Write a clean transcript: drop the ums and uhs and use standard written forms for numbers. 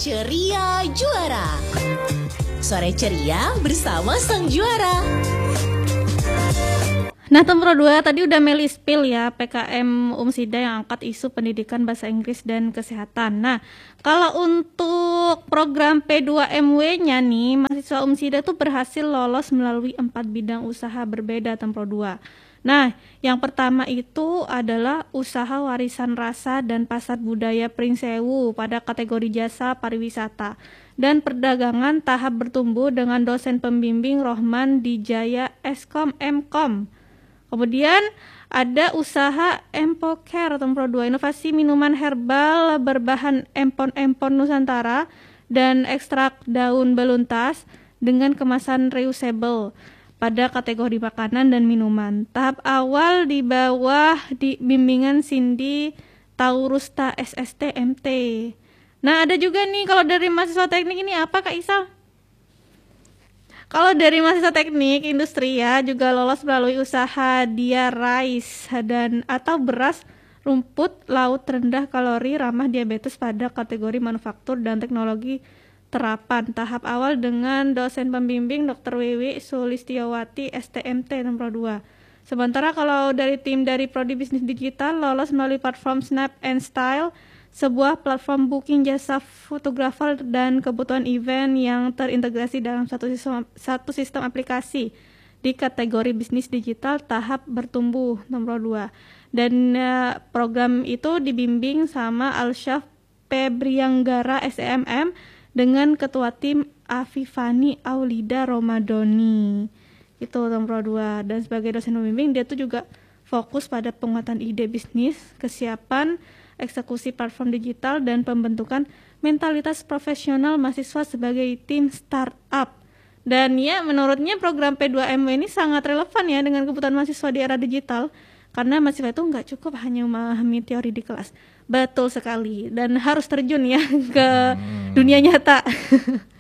Ceria Juara. Sore ceria bersama sang juara. Nah, Tempro 2 tadi udah Meli spill ya, PKM Umsida yang angkat isu pendidikan bahasa Inggris dan kesehatan. Nah, kalau untuk program P2MW-nya nih, mahasiswa Umsida tuh berhasil lolos melalui 4 bidang usaha berbeda, Tempro 2. Nah, yang pertama itu adalah usaha warisan rasa dan pasar budaya Prinsewu pada kategori jasa pariwisata dan perdagangan tahap bertumbuh dengan dosen pembimbing Rohman Dijaya Eskom Mkom. Kemudian ada usaha Empocare Tempro 2, inovasi minuman herbal berbahan empon-empon Nusantara dan ekstrak daun beluntas dengan kemasan reusable pada kategori makanan dan minuman. Tahap awal di bawah di bimbingan Cindy Taurusta SST MT. Nah, ada juga nih kalau dari mahasiswa teknik ini apa Kak Isal? Kalau dari mahasiswa teknik industri ya juga lolos melalui usaha Dia Rice dan atau beras rumput laut rendah kalori ramah diabetes pada kategori manufaktur dan teknologi terapan. Tahap awal dengan dosen pembimbing Dr. Wiwi Sulistiawati STMT nomor 2. Sementara kalau dari tim dari Prodi Bisnis Digital lolos melalui platform Snap and Style, sebuah platform booking jasa fotografer dan kebutuhan event yang terintegrasi dalam satu sistem aplikasi di kategori bisnis digital tahap bertumbuh nomor 2. Dan program itu dibimbing sama Alsyaf Pebrianggara SEMM dengan ketua tim Afifani Aulida Romadoni. Itu nomor 2. Dan sebagai dosen pembimbing dia tuh juga fokus pada penguatan ide bisnis, kesiapan eksekusi platform digital dan pembentukan mentalitas profesional mahasiswa sebagai tim startup. Dan ya menurutnya program P2MW ini sangat relevan ya dengan kebutuhan mahasiswa di era digital karena mahasiswa itu nggak cukup hanya memahami teori di kelas. Betul sekali dan harus terjun ya ke dunia nyata.